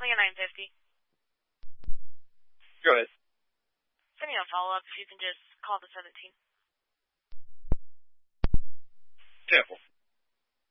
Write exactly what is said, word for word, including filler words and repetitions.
me a nine fifty. Go ahead. Send me a follow-up if you can just call the seventeen.